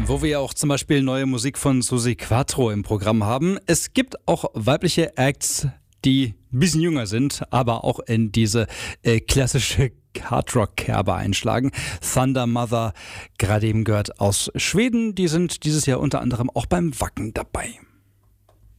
wo wir ja auch zum Beispiel neue Musik von Susi Quatro im Programm haben. Es gibt auch weibliche Acts, die ein bisschen jünger sind, aber auch in diese klassische Hardrock-Kerbe einschlagen. Thunder Mother, gerade eben gehört aus Schweden, die sind dieses Jahr unter anderem auch beim Wacken dabei.